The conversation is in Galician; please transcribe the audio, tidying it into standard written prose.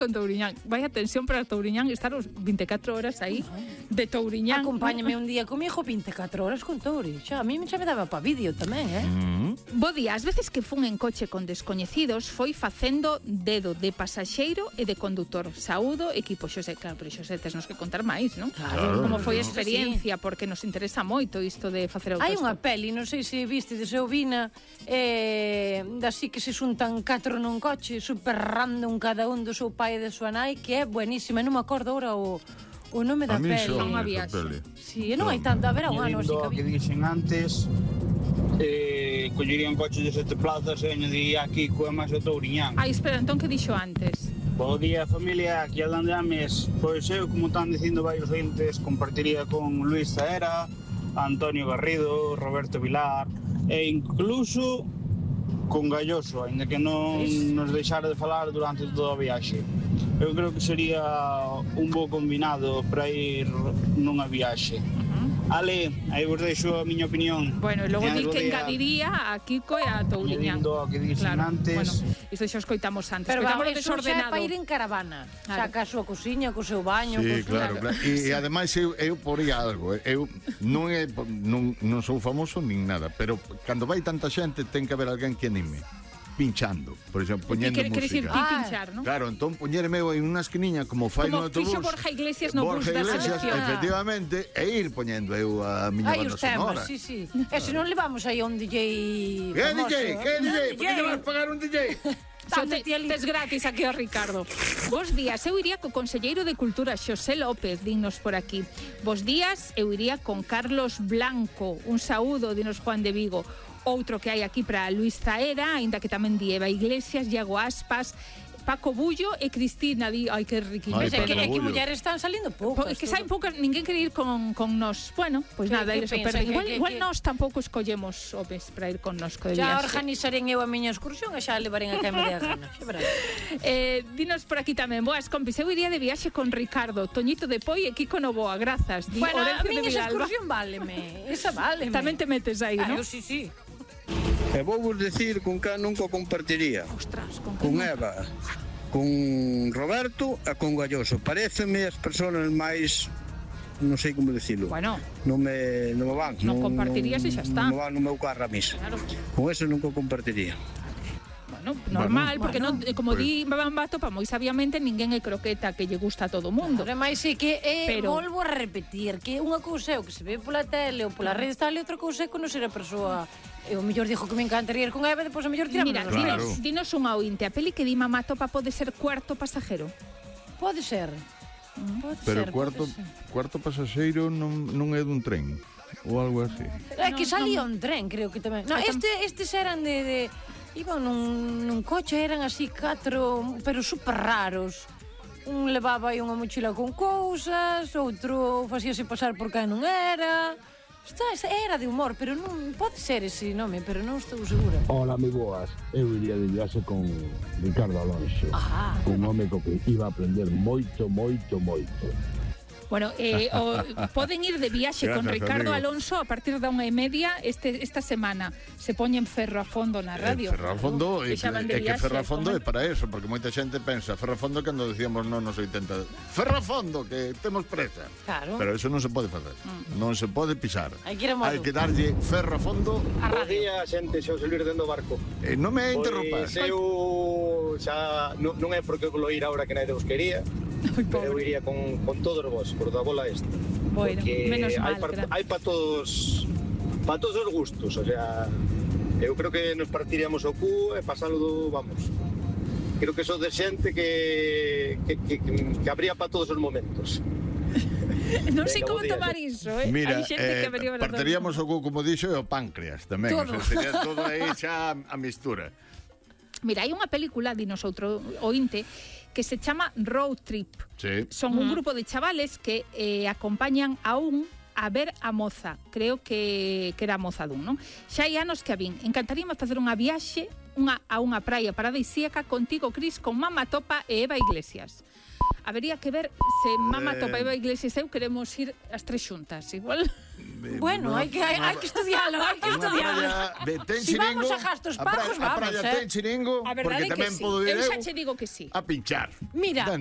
con Touriñán. Vaya tensión para Touriñán estar os 24 horas aí de Touriñán. Acompáñame un día comigo 24 horas con Touri. Xa, a mí xa me daba pa vídeo tamén, Bo día, as veces que fun en coche con descoñecidos foi facendo dedo de pasaxeiro e de condutor. Saúdo, equipo Xosé. Claro, pero Xosé, tesnos que contar máis, non? Claro. Como foi a experiencia, porque nos interesa moito isto de facer autostop. Hai unha peli, non sei se viste de seu vina, así que se xuntan 4 nun coche, super random cada un do seu pai e de súa nai, que é buenísima, non me acordo agora o nome da peli. Son unha viaxe. Sí, non hai tanto, a ver, a un ano así que dixen antes, collerían coches de 7 plazas e añadiría aquí coa máis o Touriñán. Ai, espera, entón que dixo antes? Bo día, familia, aquí a Landeames. Pois eu, como están dicindo varios entes, compartiría con Luis Zaera, Antonio Garrido, Roberto Vilar e incluso con Galloso, ainda que non nos deixara de falar durante toda a viaxe. Eu creo que sería un bo combinado para ir nunha viaxe. Ale, aí vos deixo a miña opinión. Bueno, e logo di que engadiría a Kiko e a Touriñán. Añadindo a que dixen antes. Bueno, isto xa escoitamos antes. Pero escoitamos vamos, desordenado. xa é para ir en caravana. Xa ca súa cociña, co seu baño. Sí, claro. E ademais eu poría algo. Eu non sou famoso nin nada, pero cando vai tanta xente ten que haber alguén que anime. Pinchando, por exemplo, poñendo música. Queres ir pinchar, non? Claro, entón poñerme en unha esquiniña como fai no autobús. Como fixo Borja Iglesias no bus da selección. Efectivamente, e ir poñendo eu a miña banda sonora. Sí, sí. E se non levamos aí a un DJ famoso. Que DJ? Por que vas pagar un DJ? Tes gratis aquí ao Ricardo. Bos días, eu iría co conselleiro de Cultura Xosé López, dinos por aquí. Bos días, eu iría con Carlos Blanco. Un saúdo, dinos Juan de Vigo. Outro que hai aquí para Luis Zaera, aínda que tamén di Eva Iglesias, Iago Aspas, Paco Bullo e Cristina di, ai que riquinho. É que mulleres están salindo poucas. É que saen poucas, ninguén quere ir con nós. Bueno, pois nada, eles o perden. Igual nós tampouco escollemos homes para ir con nos co de viaxe. Já organizarén eu a miña excursión e xa levarén a que me dé a gana. Dinos por aquí tamén, boas compis, eu iría de viaxe con Ricardo, Toñito de Poi e Kiko Novoa, grazas. Bueno, a miña excursión váleme, esa váleme. Tamén te metes aí, non? Sí, sí. E vou vos decir con que nunca compartiría. Ostras, con Eva, con Roberto e con Galloso. Pareceme as persoas máis, non sei como dicilo. Bueno, non me van. Non compartirías e xa está. Non van no meu carro a misa. Claro. Con eso nunca compartiría. Bueno, normal, porque non, como di Bambato, moi sabiamente ninguén é croqueta que lle gusta a todo o mundo. Ademais é que volvo a repetir que unha cousa é o que se ve pola tele ou pola rede tal e outra cousa é conocer a persoa. E o mellor dixo que me encantaría ir con Eva e depois o mellor tiramos. Mira, dinos unha ointe, a peli que di Mamá Topa pode ser Cuarto Pasajero? Pode ser. Pero cuarto pasaxeiro non é dun tren ou algo así. É que salía un tren, creo que tamén. No, estes eran de iban nun coche, eran así 4, pero super raros. Un levaba aí unha mochila con cousas, outro facíase pasar por quen non era. Era de humor, pero non pode ser ese nome, pero non estou segura. Hola, moi boas. Eu iría de viaxe con Ricardo Alonso. Un home co que iba a aprender moito. Bueno, poden ir de viaxe con Ricardo Alonso a partir da 1:30 esta semana. Se poñen Ferro a Fondo na radio. Ferro a Fondo, é que Ferro a Fondo é para eso, porque moita xente pensa Ferro a Fondo cando decíamos non nos 80. Ferro a Fondo, que temos presa. Claro. Pero eso non se pode facer. Non se pode pisar. Hai que darlle Ferro a Fondo a radio. Bo día, xente, xa os Luís dentro do barco. Non me interrompas. Eu xa non é porque vou ir ahora que naide vos quería. Pero eu iría con todos vos, por da bola esta. Bueno, menos mal. Hai para todos os gustos, o sea, eu creo que nos partiríamos o cu e pasalo vamos. Creo que son de xente que habría para todos os momentos. Non sei como tomar iso, Mira, hai xente que habría partiríamos o cu, como dixo, e o páncreas tamén. Todo. O sea, sería todo aí xa a mistura. Mira, hai unha película, dinos outro ointe, que se chama Road Trip. Sí. Son un grupo de chavales que acompañan a ver a moza. Creo que era a moza dun, non? Xa hai anos que a vin. Encantaríame facer unha viaxe a unha praia paradisíaca contigo, Cris, con Mamá Topa e Eva Iglesias. Habería que ver se Mama Topaiba Iglesias e eu queremos ir as tres xuntas, igual. Bueno, hai que estudialo, Si vamos a gastos pagos, vamos, A praia ten chiringo, A verdade porque é que tamén sí. podo ir Eu xa che digo que sí. a pinchar. Mira,